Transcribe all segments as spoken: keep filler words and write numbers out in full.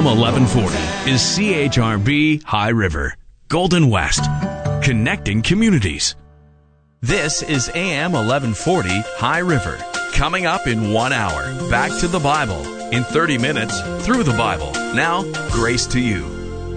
M eleven forty is C H R B High River, Golden West, connecting communities. This is A M eleven forty High River. Coming up in one hour, back to the Bible. In thirty minutes, through the Bible. Now, grace to you.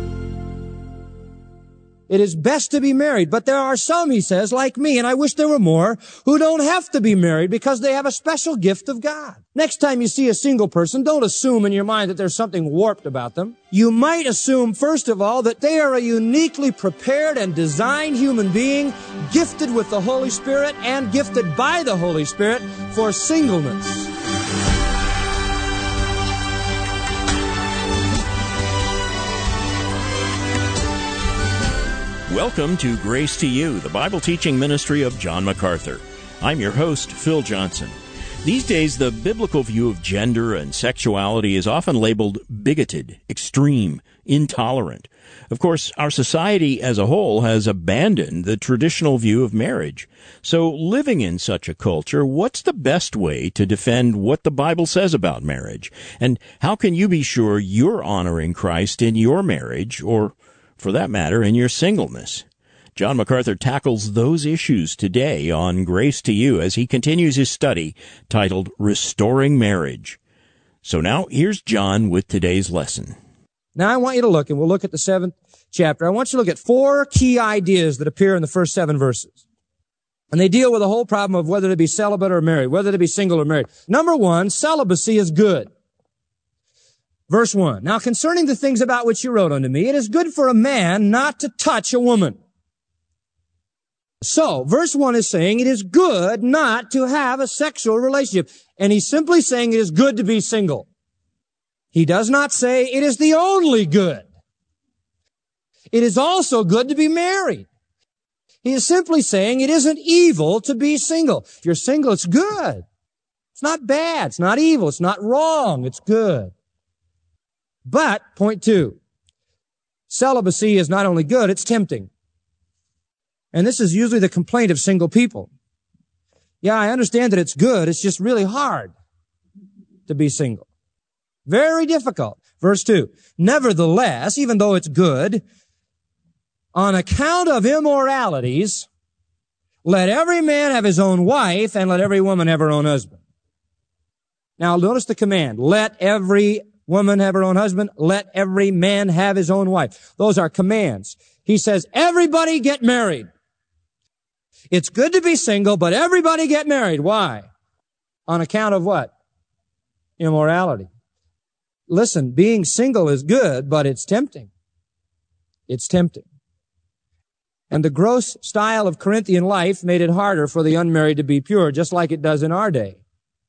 It is best to be married, but there are some, he says, like me, and I wish there were more, who don't have to be married because they have a special gift of God. Next time you see a single person, don't assume in your mind that there's something warped about them. You might assume, first of all, that they are a uniquely prepared and designed human being, gifted with the Holy Spirit and gifted by the Holy Spirit for singleness. Welcome to Grace to You, the Bible teaching ministry of John MacArthur. I'm your host, Phil Johnson. These days, the biblical view of gender and sexuality is often labeled bigoted, extreme, intolerant. Of course, our society as a whole has abandoned the traditional view of marriage. So, living in such a culture, what's the best way to defend what the Bible says about marriage? And how can you be sure you're honoring Christ in your marriage, or for that matter, in your singleness? John MacArthur tackles those issues today on Grace to You as he continues his study titled Restoring Marriage. So now, here's John with today's lesson. Now I want you to look, and we'll look at the seventh chapter. I want you to look at four key ideas that appear in the first seven verses. And they deal with the whole problem of whether to be celibate or married, whether to be single or married. Number one, celibacy is good. Verse one, now concerning the things about which you wrote unto me, it is good for a man not to touch a woman. So, verse one is saying it is good not to have a sexual relationship. And he's simply saying it is good to be single. He does not say it is the only good. It is also good to be married. He is simply saying it isn't evil to be single. If you're single, it's good. It's not bad. It's not evil. It's not wrong. It's good. But, point two, celibacy is not only good, it's tempting. And this is usually the complaint of single people. Yeah, I understand that it's good, it's just really hard to be single. Very difficult. Verse two, nevertheless, even though it's good, on account of immoralities, let every man have his own wife, and let every woman have her own husband. Now, notice the command, let every woman have her own husband. Let every man have his own wife. Those are commands. He says, everybody get married. It's good to be single, but everybody get married. Why? On account of what? Immorality. Listen, being single is good, but it's tempting. It's tempting. And the gross style of Corinthian life made it harder for the unmarried to be pure, just like it does in our day.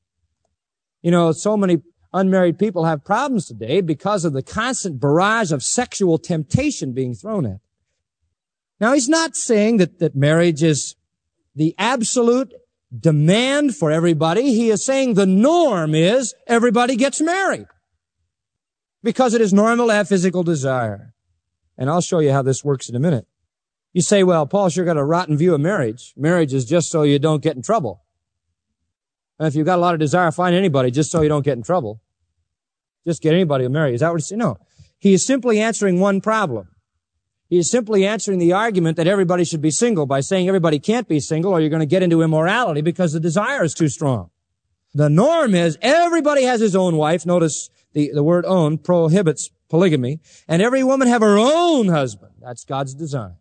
You know, so many unmarried people have problems today because of the constant barrage of sexual temptation being thrown at them. Now, he's not saying that, that marriage is the absolute demand for everybody. He is saying the norm is everybody gets married because it is normal to have physical desire. And I'll show you how this works in a minute. You say, well, Paul sure got a rotten view of marriage. Marriage is just so you don't get in trouble. And if you've got a lot of desire, find anybody just so you don't get in trouble. Just get anybody to marry. Is that what he's saying? No. He is simply answering one problem. He is simply answering the argument that everybody should be single by saying everybody can't be single or you're going to get into immorality because the desire is too strong. The norm is everybody has his own wife. Notice the, the word own prohibits polygamy. And every woman have her own husband. That's God's design.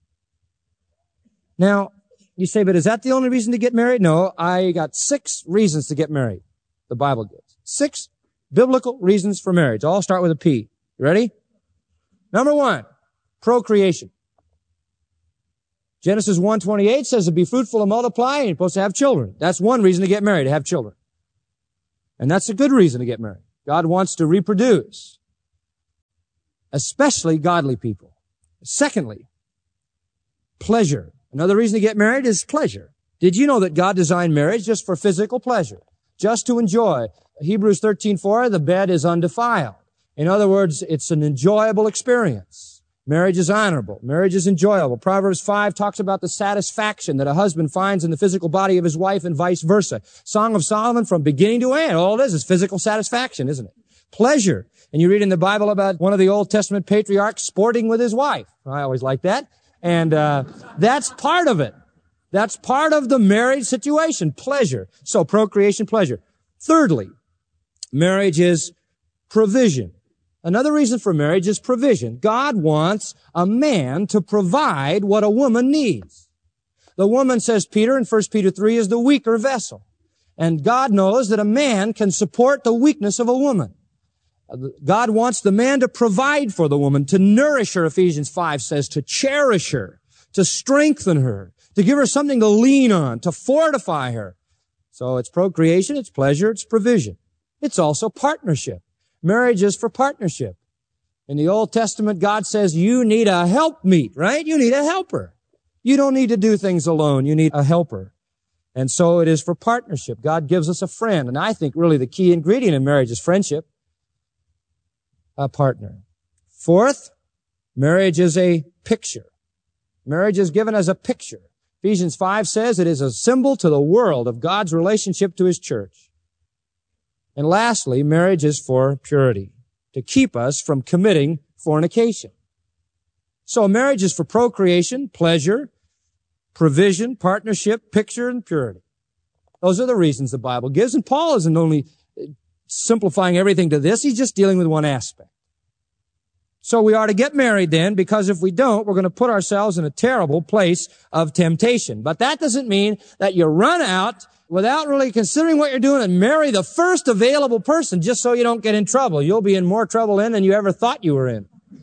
Now, you say, but is that the only reason to get married? No, I got six reasons to get married. The Bible gives. Six biblical reasons for marriage. All start with a P. You ready? Number one, procreation. Genesis one twenty-eight says to be fruitful and multiply, and you're supposed to have children. That's one reason to get married, to have children. And that's a good reason to get married. God wants to reproduce, especially godly people. Secondly, pleasure. Another reason to get married is pleasure. Did you know that God designed marriage just for physical pleasure, just to enjoy? Hebrews thirteen four, the bed is undefiled. In other words, it's an enjoyable experience. Marriage is honorable. Marriage is enjoyable. Proverbs five talks about the satisfaction that a husband finds in the physical body of his wife and vice versa. Song of Solomon, from beginning to end, all it is is physical satisfaction, isn't it? pleasure. And you read in the Bible about one of the Old Testament patriarchs sporting with his wife. I always like that. And uh that's part of it. That's part of the marriage situation, pleasure. So procreation, pleasure. Thirdly, marriage is provision. Another reason for marriage is provision. God wants a man to provide what a woman needs. The woman, says Peter in First Peter three, is the weaker vessel. And God knows that a man can support the weakness of a woman. God wants the man to provide for the woman, to nourish her, Ephesians five says, to cherish her, to strengthen her, to give her something to lean on, to fortify her. So it's procreation, it's pleasure, it's provision. It's also partnership. Marriage is for partnership. In the Old Testament, God says you need a helpmeet, right? You need a helper. You don't need to do things alone. You need a helper. And so it is for partnership. God gives us a friend. And I think really the key ingredient in marriage is friendship. A partner. Fourth, marriage is a picture. Marriage is given as a picture. Ephesians five says it is a symbol to the world of God's relationship to His church. And lastly, marriage is for purity, to keep us from committing fornication. So marriage is for procreation, pleasure, provision, partnership, picture, and purity. Those are the reasons the Bible gives. And Paul isn't only simplifying everything to this, he's just dealing with one aspect. So we are to get married then, because if we don't, we're going to put ourselves in a terrible place of temptation. But that doesn't mean that you run out without really considering what you're doing and marry the first available person just so you don't get in trouble. You'll be in more trouble then than you ever thought you were in.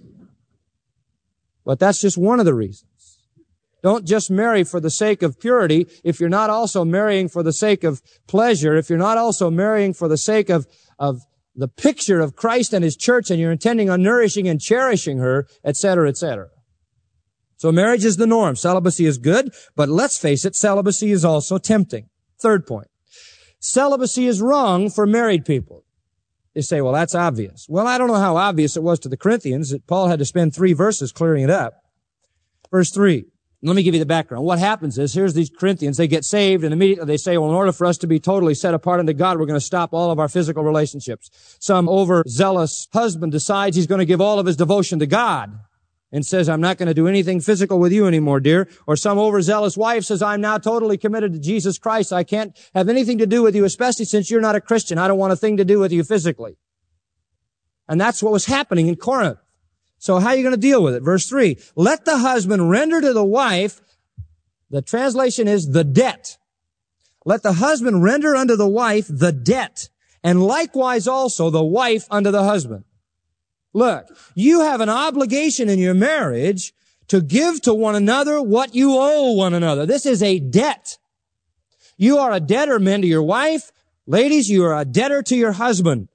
But that's just one of the reasons. Don't just marry for the sake of purity if you're not also marrying for the sake of pleasure, if you're not also marrying for the sake of, of the picture of Christ and His church, and you're intending on nourishing and cherishing her, et cetera, et cetera. So marriage is the norm. Celibacy is good, but let's face it, celibacy is also tempting. Third point. Celibacy is wrong for married people. They say, well, that's obvious. Well, I don't know how obvious it was to the Corinthians that Paul had to spend three verses clearing it up. Verse three. Let me give you the background. What happens is, here's these Corinthians, they get saved, and immediately they say, well, in order for us to be totally set apart unto God, we're going to stop all of our physical relationships. Some overzealous husband decides he's going to give all of his devotion to God and says, I'm not going to do anything physical with you anymore, dear. Or some overzealous wife says, I'm now totally committed to Jesus Christ. I can't have anything to do with you, especially since you're not a Christian. I don't want a thing to do with you physically. And that's what was happening in Corinth. So how are you going to deal with it? Verse three, let the husband render to the wife, the translation is the debt. Let the husband render unto the wife the debt, and likewise also the wife unto the husband. Look, you have an obligation in your marriage to give to one another what you owe one another. This is a debt. You are a debtor, men, to your wife. Ladies, you are a debtor to your husband.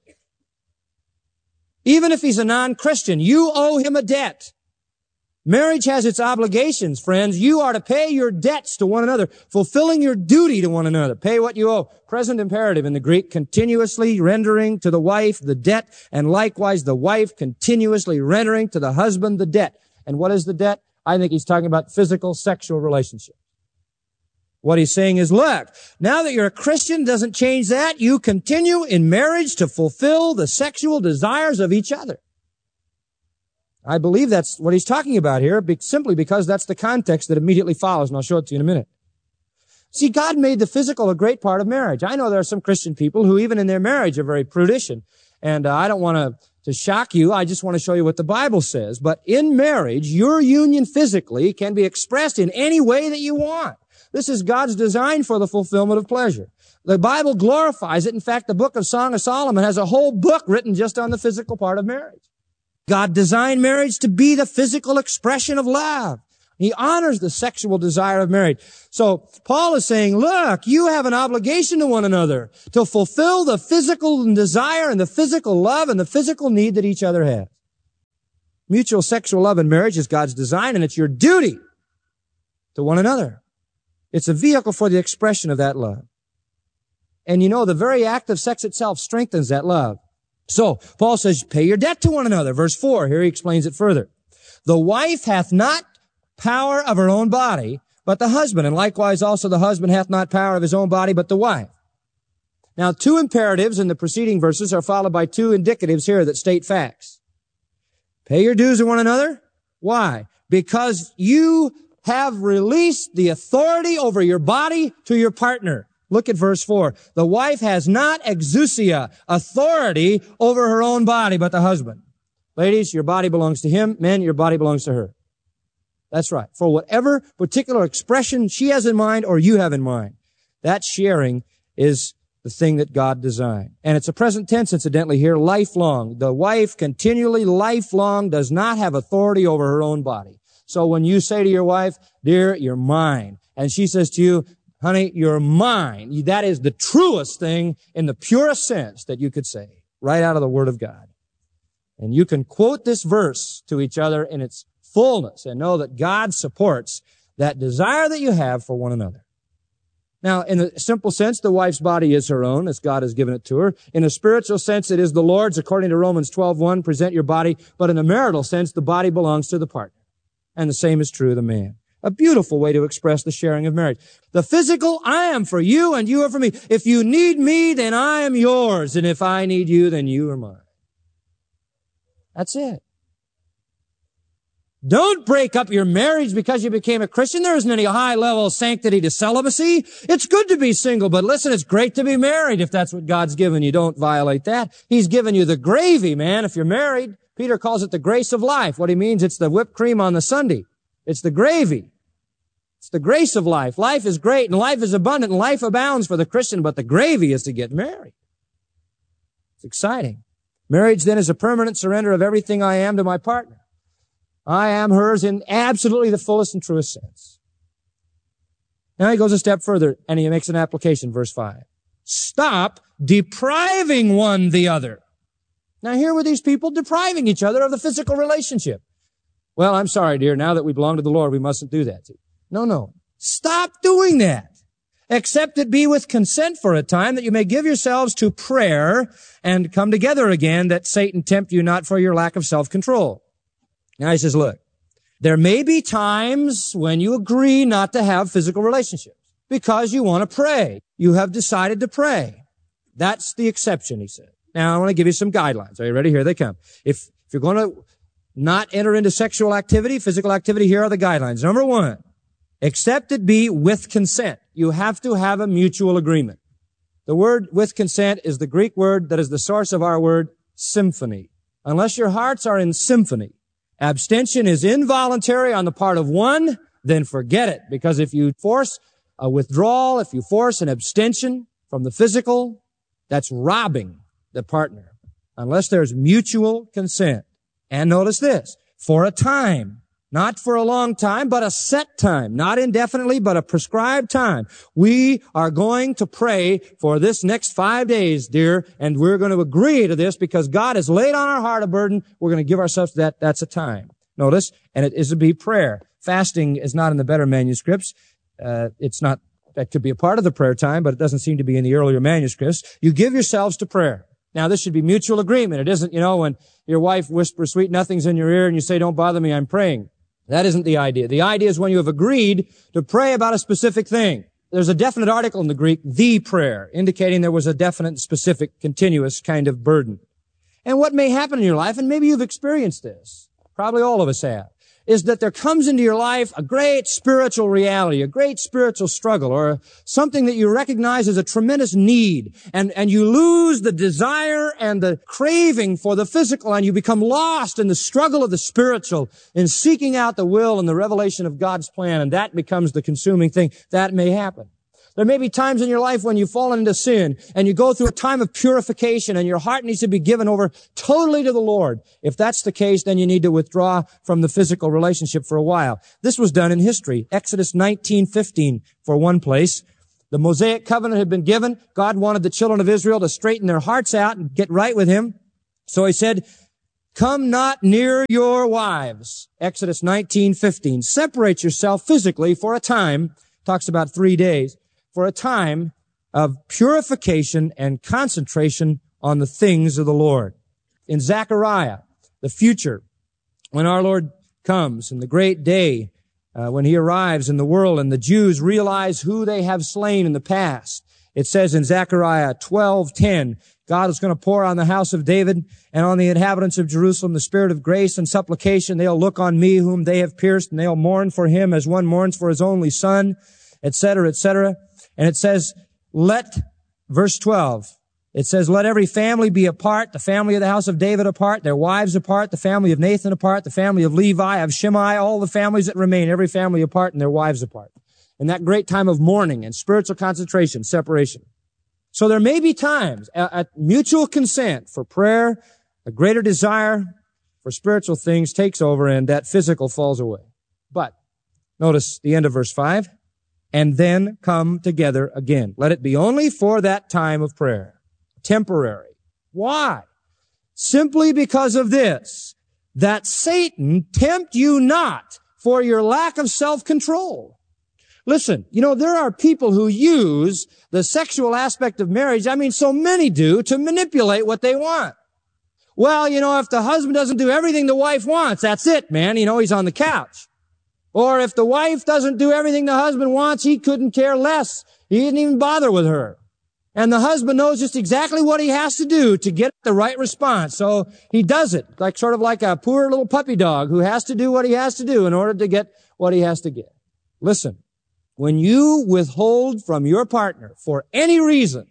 Even if he's a non-Christian, you owe him a debt. Marriage has its obligations, friends. You are to pay your debts to one another, fulfilling your duty to one another. Pay what you owe. Present imperative in the Greek, continuously rendering to the wife the debt, and likewise the wife continuously rendering to the husband the debt. And what is the debt? I think he's talking about physical, sexual relationship. What he's saying is, look, now that you're a Christian, doesn't change that. You continue in marriage to fulfill the sexual desires of each other. I believe that's what he's talking about here, simply because that's the context that immediately follows, and I'll show it to you in a minute. See, God made the physical a great part of marriage. I know there are some Christian people who even in their marriage are very prudish, and, and uh, I don't want to to shock you. I just want to show you what the Bible says. But in marriage, your union physically can be expressed in any way that you want. This is God's design for the fulfillment of pleasure. The Bible glorifies it. In fact, the book of Song of Solomon has a whole book written just on the physical part of marriage. God designed marriage to be the physical expression of love. He honors the sexual desire of marriage. So Paul is saying, look, you have an obligation to one another to fulfill the physical desire and the physical love and the physical need that each other has. Mutual sexual love in marriage is God's design, and it's your duty to one another. It's a vehicle for the expression of that love. And you know, the very act of sex itself strengthens that love. So Paul says, pay your debt to one another. Verse four, here he explains it further. The wife hath not power of her own body, but the husband, and likewise also the husband hath not power of his own body, but the wife. Now, two imperatives in the preceding verses are followed by two indicatives here that state facts. Pay your dues to one another. Why? Because you have released the authority over your body to your partner. Look at verse four. The wife has not exousia, authority over her own body, but the husband. Ladies, your body belongs to him. Men, your body belongs to her. That's right. For whatever particular expression she has in mind or you have in mind, that sharing is the thing that God designed. And it's a present tense, incidentally, here, lifelong. The wife continually, lifelong, does not have authority over her own body. So when you say to your wife, dear, you're mine, and she says to you, honey, you're mine, that is the truest thing in the purest sense that you could say, right out of the Word of God. And you can quote this verse to each other in its fullness and know that God supports that desire that you have for one another. Now, in a simple sense, the wife's body is her own, as God has given it to her. In a spiritual sense, it is the Lord's, according to Romans twelve one, present your body. But in a marital sense, the body belongs to the partner. And the same is true of the man. A beautiful way to express the sharing of marriage. The physical, I am for you and you are for me. If you need me, then I am yours. And if I need you, then you are mine. That's it. Don't break up your marriage because you became a Christian. There isn't any high level of sanctity to celibacy. It's good to be single, but listen, it's great to be married if that's what God's given you. Don't violate that. He's given you the gravy, man, if you're married. Peter calls it the grace of life. What he means, it's the whipped cream on the sundae. It's the gravy. It's the grace of life. Life is great and life is abundant and life abounds for the Christian, but the gravy is to get married. It's exciting. Marriage then is a permanent surrender of everything I am to my partner. I am hers in absolutely the fullest and truest sense. Now he goes a step further and he makes an application, verse five. Stop depriving one the other. Now here were these people depriving each other of the physical relationship. Well, I'm sorry, dear, now that we belong to the Lord, we mustn't do that. No, no. Stop doing that. Except it be with consent for a time, that you may give yourselves to prayer and come together again, that Satan tempt you not for your lack of self-control. Now he says, look, there may be times when you agree not to have physical relationships because you want to pray. You have decided to pray. That's the exception, he said. Now I want to give you some guidelines. Are you ready? Here they come. If, if you're going to not enter into sexual activity, physical activity, here are the guidelines. Number one, except it be with consent. You have to have a mutual agreement. The word with consent is the Greek word that is the source of our word symphony. Unless your hearts are in symphony, abstention is involuntary on the part of one, then forget it. Because if you force a withdrawal, if you force an abstention from the physical, that's robbing the partner. Unless there's mutual consent. And notice this, for a time. Not for a long time, but a set time. Not indefinitely, but a prescribed time. We are going to pray for this next five days, dear, and we're going to agree to this because God has laid on our heart a burden. We're going to give ourselves to that. That's a time. Notice, and it is to be prayer. Fasting is not in the better manuscripts. Uh, it's not, that could be a part of the prayer time, but it doesn't seem to be in the earlier manuscripts. You give yourselves to prayer. Now, this should be mutual agreement. It isn't, you know, when your wife whispers sweet nothings in your ear and you say, don't bother me, I'm praying. That isn't the idea. The idea is when you have agreed to pray about a specific thing. There's a definite article in the Greek, the prayer, indicating there was a definite, specific, continuous kind of burden. And what may happen in your life, and maybe you've experienced this, probably all of us have, is that there comes into your life a great spiritual reality, a great spiritual struggle, or something that you recognize as a tremendous need, and, and you lose the desire and the craving for the physical, and you become lost in the struggle of the spiritual, in seeking out the will and the revelation of God's plan, and that becomes the consuming thing. That may happen. There may be times in your life when you've fallen into sin and you go through a time of purification and your heart needs to be given over totally to the Lord. If that's the case, then you need to withdraw from the physical relationship for a while. This was done in history. Exodus nineteen fifteen for one place. The Mosaic covenant had been given. God wanted the children of Israel to straighten their hearts out and get right with him. So he said, come not near your wives. Exodus nineteen fifteen. Separate yourself physically for a time. Talks about three days. For a time of purification and concentration on the things of the Lord. In Zechariah, the future, when our Lord comes, and the great day, uh, when he arrives in the world and the Jews realize who they have slain in the past, It says in Zechariah twelve ten, God is going to pour on the house of David and on the inhabitants of Jerusalem the spirit of grace and supplication. They'll look on me whom they have pierced, and they'll mourn for him as one mourns for his only son, et cetera, et cetera. And it says, let, verse twelve, it says, let every family be apart, the family of the house of David apart, their wives apart, the family of Nathan apart, the family of Levi, of Shimei, all the families that remain, every family apart and their wives apart. In that great time of mourning and spiritual concentration, separation. So there may be times at mutual consent for prayer, a greater desire for spiritual things takes over and that physical falls away. But notice the end of verse five, and then come together again. Let it be only for that time of prayer. Temporary. Why? Simply because of this, that Satan tempt you not for your lack of self-control. Listen, you know, there are people who use the sexual aspect of marriage, I mean, so many do, to manipulate what they want. Well, you know, if the husband doesn't do everything the wife wants, that's it, man. You know, he's on the couch. Or if the wife doesn't do everything the husband wants, he couldn't care less. He didn't even bother with her. And the husband knows just exactly what he has to do to get the right response. So he does it, like sort of like a poor little puppy dog who has to do what he has to do in order to get what he has to get. Listen. When you withhold from your partner for any reason,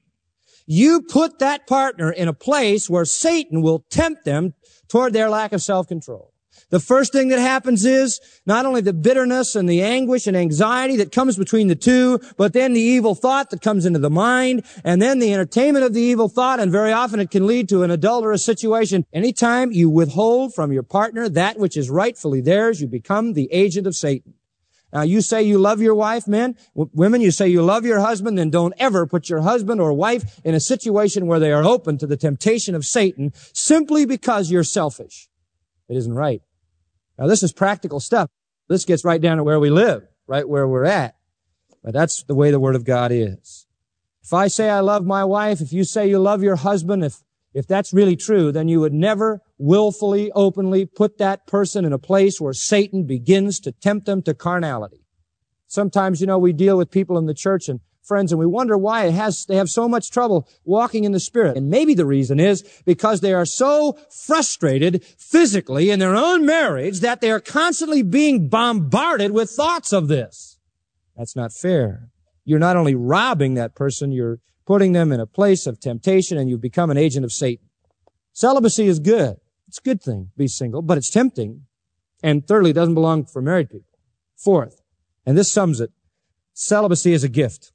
you put that partner in a place where Satan will tempt them toward their lack of self-control. The first thing that happens is not only the bitterness and the anguish and anxiety that comes between the two, but then the evil thought that comes into the mind, and then the entertainment of the evil thought, and very often it can lead to an adulterous situation. Anytime you withhold from your partner that which is rightfully theirs, you become the agent of Satan. Now, you say you love your wife, men. W- women, you say you love your husband, then don't ever put your husband or wife in a situation where they are open to the temptation of Satan simply because you're selfish. It isn't right. Now, this is practical stuff. This gets right down to where we live, right where we're at. But that's the way the Word of God is. If I say I love my wife, if you say you love your husband, if If that's really true, then you would never willfully, openly put that person in a place where Satan begins to tempt them to carnality. Sometimes, you know, we deal with people in the church and friends, and we wonder why it has, they have so much trouble walking in the Spirit. And maybe the reason is because they are so frustrated physically in their own marriage that they are constantly being bombarded with thoughts of this. That's not fair. You're not only robbing that person, you're putting them in a place of temptation, and you become an agent of Satan. Celibacy is good. It's a good thing, be single, but it's tempting. And thirdly, it doesn't belong for married people. Fourth, and this sums it, celibacy is a gift.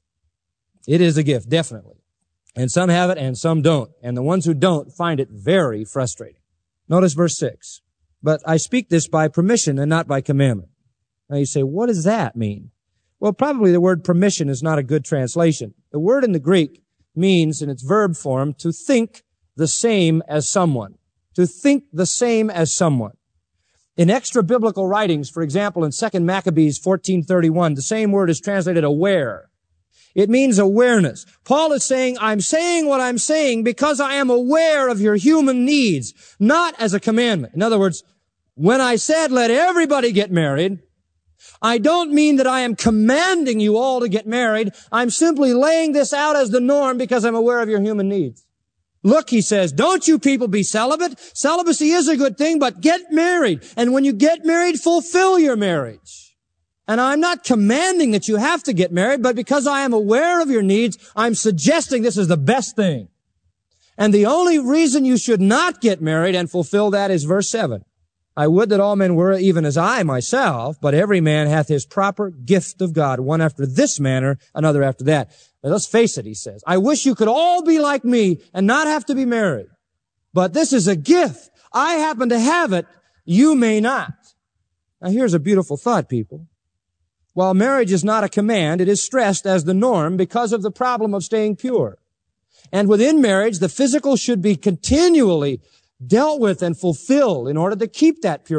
It is a gift, definitely. And some have it and some don't. And the ones who don't find it very frustrating. Notice verse six. But I speak this by permission and not by commandment. Now you say, what does that mean? Well, probably the word permission is not a good translation. The word in the Greek means, in its verb form, to think the same as someone. To think the same as someone. In extra-biblical writings, for example, in Second Maccabees fourteen thirty-one, the same word is translated aware. It means awareness. Paul is saying, I'm saying what I'm saying because I am aware of your human needs, not as a commandment. In other words, when I said let everybody get married, I don't mean that I am commanding you all to get married. I'm simply laying this out as the norm because I'm aware of your human needs. Look, he says, don't you people be celibate. Celibacy is a good thing, but get married. And when you get married, fulfill your marriage. And I'm not commanding that you have to get married, but because I am aware of your needs, I'm suggesting this is the best thing. And the only reason you should not get married and fulfill that is verse seven. I would that all men were even as I myself, but every man hath his proper gift of God, one after this manner, another after that. Now, let's face it, he says. I wish you could all be like me and not have to be married. But this is a gift. I happen to have it. You may not. Now, here's a beautiful thought, people. While marriage is not a command, it is stressed as the norm because of the problem of staying pure. And within marriage, the physical should be continually dealt with and fulfilled in order to keep that pure.